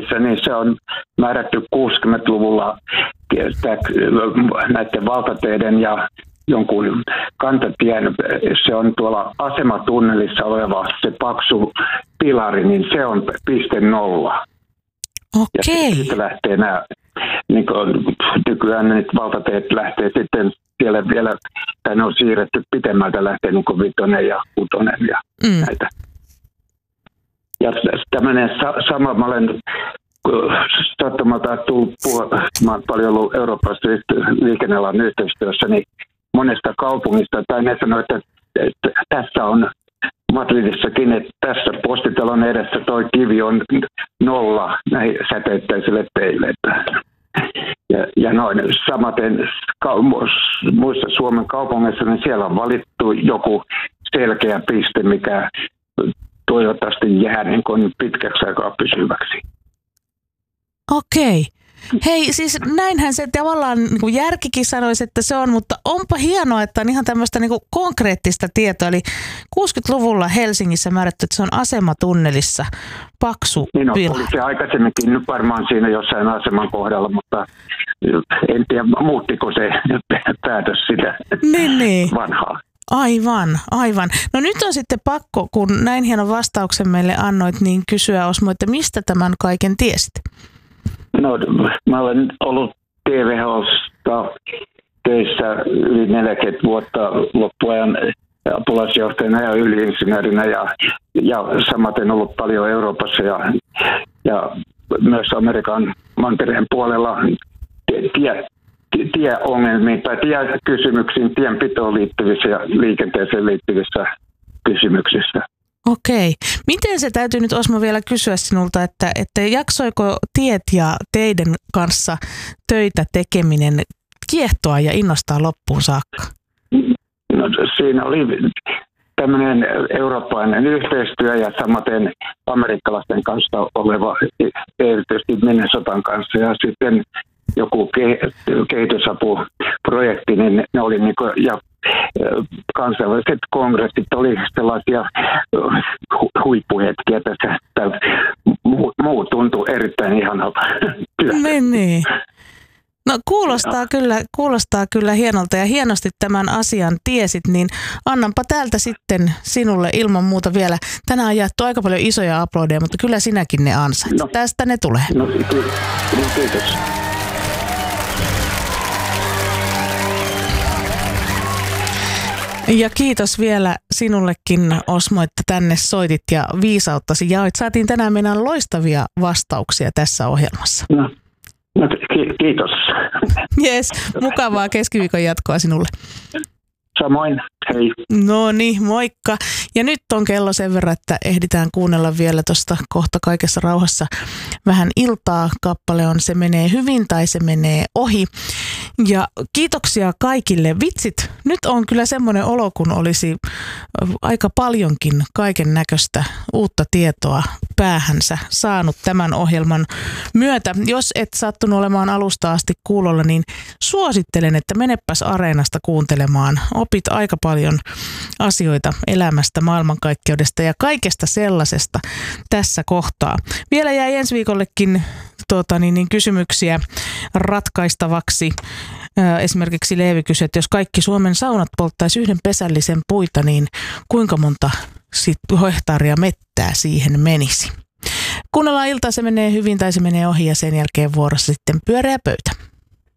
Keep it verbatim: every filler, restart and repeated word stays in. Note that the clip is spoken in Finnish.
Helsingissä, niin se on määrätty kuusikymmentäluvulla näiden valtateiden ja jonkun kantatien, se on tuolla asematunnelissa oleva se paksu pilari, niin se on piste nolla. Okei. Ja sitten lähtee nämä, niin kuin nykyään nyt valtateet lähtee sitten siellä vielä, tai ne on siirretty pitemmältä, lähtee niin kuin vitonen ja kutonen ja mm. näitä. Ja tämmöinen sama, mä olen sattumalta tullut puhua, mä olen paljon ollut Euroopassa liikennealan yhteistyössä, niin monesta kaupungista, tai ne sanoo, että, että tässä on Madridissakin, että tässä postitalon edessä toi kivi on nolla näihin säteittäisille teille. Ja, ja noin samaten muissa Suomen kaupungeissa, niin siellä on valittu joku selkeä piste, mikä toivottavasti jää niin kuin pitkäksi aikaa pysyväksi. Okei. Hei, siis näinhän se tavallaan niin kuin järkikin sanoisi, että se on, mutta onpa hienoa, että on ihan tämmöistä niin kuin konkreettista tietoa. Eli kuusikymmentäluvulla Helsingissä määrätty, että se on asematunnelissa paksu niin on, pilari. Oli se aikaisemminkin nyt varmaan siinä jossain aseman kohdalla, mutta en tiedä muuttiko se päätös sitä niin, niin. vanhaa. Aivan, aivan. No nyt on sitten pakko, kun näin hienon vastauksen meille annoit, niin kysyä Osmo, että mistä tämän kaiken tiesit? No, mä olen ollut T V H:sta töissä yli neljäkymmentä vuotta loppuajan apulaisjohtajana ja yliinsinöörinä ja, ja samaten ollut paljon Euroopassa ja, ja myös Amerikan mantereen puolella tie, tieongelmiin tai tiekysymyksiin, tienpitoon liittyvissä ja liikenteeseen liittyvissä kysymyksissä. Okei. Miten se täytyy nyt Osmo vielä kysyä sinulta, että, että jaksoiko tiet ja teidän kanssa töitä tekeminen kiehtoa ja innostaa loppuun saakka? No, siinä oli tämmöinen eurooppalainen yhteistyö ja samaten amerikkalaisten kanssa oleva, erityisesti Minnesotan kanssa ja sitten joku kehitysapuprojekti, niin ne oli niin kuin, ja kansainväliset kongressit oli sellaisia huippuhetkiä tässä. Muu, muu tuntui erittäin ihanalta työtä. Niin. No kuulostaa kyllä, kuulostaa kyllä hienolta ja hienosti tämän asian tiesit, niin annanpa täältä sitten sinulle ilman muuta vielä. Tänään on jaettu aika paljon isoja aplodeja, mutta kyllä sinäkin ne ansait. No, tästä ne tulee. No, kiitos. Ja kiitos vielä sinullekin, Osmo, että tänne soitit ja viisauttasi jaoit. Saatiin tänään meidän loistavia vastauksia tässä ohjelmassa. No, no ki- kiitos. Jes, mukavaa keskiviikon jatkoa sinulle. Samoin, hei. No niin, moikka. Ja nyt on kello sen verran, että ehditään kuunnella vielä tuosta kohta kaikessa rauhassa vähän iltaa. Kappale on Se menee hyvin tai se menee ohi. Ja kiitoksia kaikille. Vitsit, nyt on kyllä semmoinen olo, kun olisi aika paljonkin kaiken näköistä uutta tietoa päähänsä saanut tämän ohjelman myötä. Jos et sattunut olemaan alusta asti kuulolla, niin suosittelen, että menepäs Areenasta kuuntelemaan. Opit aika paljon asioita elämästä, maailmankaikkeudesta ja kaikesta sellaisesta tässä kohtaa. Vielä jäi ensi viikollekin tuota, niin, niin, kysymyksiä ratkaistavaksi. Esimerkiksi Leevi kysyi, että jos kaikki Suomen saunat polttaisi yhden pesällisen puita, niin kuinka monta sit hehtaaria mettää siihen menisi? Kuunnellaan iltaa, se menee hyvin tai se menee ohi ja sen jälkeen vuorossa sitten pyöreä pöytä.